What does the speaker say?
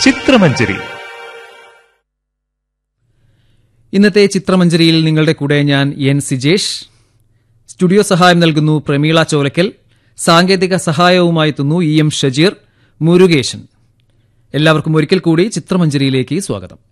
ചിത്രമഞ്ജരി. ഇന്നത്തെ ചിത്രമഞ്ജരിയിൽ നിങ്ങളുടെ കൂടെ ഞാൻ എൻ സിജേഷ്. സ്റ്റുഡിയോ സഹായം നൽകുന്നു പ്രമീള ചോലക്കൽ. സാങ്കേതിക സഹായവുമായി എത്തുന്നു ഇ എം ഷജീർ, മുരുകേശൻ. എല്ലാവർക്കും ഒരിക്കൽ കൂടി ചിത്രമഞ്ജരിയിലേക്ക് സ്വാഗതം.